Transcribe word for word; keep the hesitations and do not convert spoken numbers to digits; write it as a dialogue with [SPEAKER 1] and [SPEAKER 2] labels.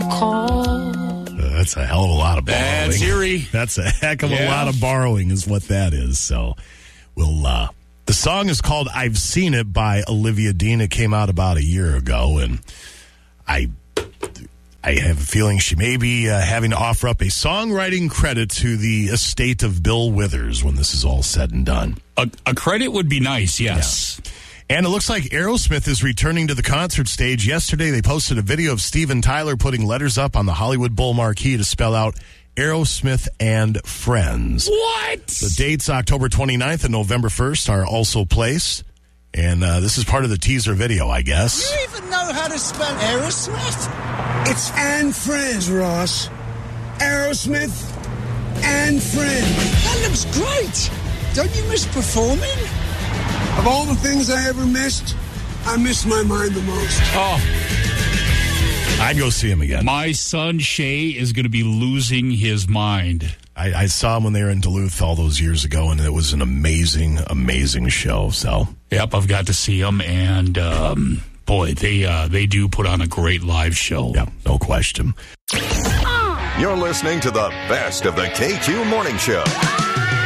[SPEAKER 1] call.
[SPEAKER 2] That's a hell of a lot of borrowing.
[SPEAKER 3] That's eerie.
[SPEAKER 2] That's a heck of
[SPEAKER 3] Yeah.
[SPEAKER 2] a lot of borrowing is what that is. So we'll, uh, the song is called I've Seen It by Olivia Dean. It came out about a year ago, and I I have a feeling she may be uh, having to offer up a songwriting credit to the estate of Bill Withers when this is all said and done.
[SPEAKER 3] A, a credit would be nice, yes.
[SPEAKER 2] Yeah. And it looks like Aerosmith is returning to the concert stage. Yesterday, they posted a video of Steven Tyler putting letters up on the Hollywood Bowl marquee to spell out Aerosmith and Friends.
[SPEAKER 3] What?
[SPEAKER 2] The dates, October twenty-ninth and November first, are also placed. And uh, this is part of the teaser video, I guess.
[SPEAKER 4] Do you even know how to spell Aerosmith?
[SPEAKER 5] It's and Friends, Ross. Aerosmith and Friends.
[SPEAKER 4] That looks great. Don't you miss performing?
[SPEAKER 5] Of all the things I ever missed, I miss my mind the most.
[SPEAKER 3] Oh,
[SPEAKER 2] I'd go see him again.
[SPEAKER 3] my son Shay is going to be losing his mind.
[SPEAKER 2] I, I saw him when they were in Duluth all those years ago, and it was an amazing, amazing show. So,
[SPEAKER 3] Yep, I've got to see him, and um, boy, they uh, they do put on a great live show.
[SPEAKER 2] yeah, no question.
[SPEAKER 6] You're listening to the best of the K Q Morning Show.